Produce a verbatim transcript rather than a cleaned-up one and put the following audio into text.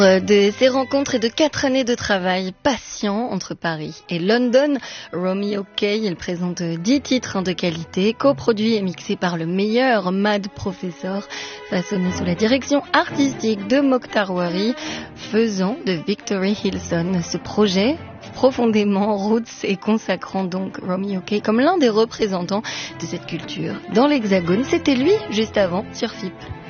De ces rencontres et de quatre années de travail patient entre Paris et London, Romeo Kay, il présente dix titres de qualité, coproduits et mixés par le meilleur Mad Professor, façonnés sous la direction artistique de Mokhtar Wari, faisant de Victory Hillson ce projet profondément roots et consacrant donc Romeo Kay comme l'un des représentants de cette culture dans l'Hexagone. C'était lui juste avant sur F I P.